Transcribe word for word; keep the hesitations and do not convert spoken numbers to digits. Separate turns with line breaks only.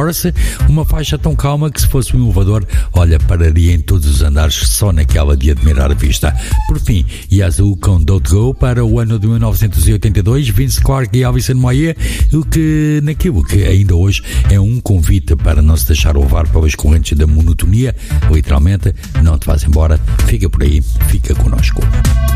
Morrissey, uma faixa tão calma que se fosse um elevador, olha, pararia em todos os andares só naquela de admirar a vista. Por fim, Yazoo com Don't Go para o ano de mil novecentos e oitenta e dois, Vince Clarke e Alison Moyet, o que naquilo que ainda hoje é um convite para não se deixar levar pelas correntes da monotonia, literalmente, não te vás embora, fica por aí, fica connosco.